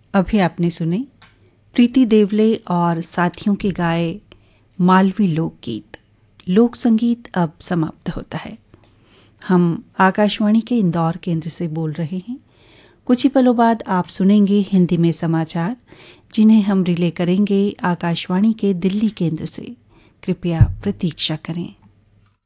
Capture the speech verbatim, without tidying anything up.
अभी आपने सुने प्रीति देवले और साथियों के गाए मालवी लोकगीत। लोक संगीत अब समाप्त होता है। हम आकाशवाणी के इंदौर केंद्र से बोल रहे हैं। कुछ ही पलों बाद आप सुनेंगे हिंदी में समाचार, जिन्हें हम रिले करेंगे आकाशवाणी के दिल्ली केंद्र से। कृपया प्रतीक्षा करें।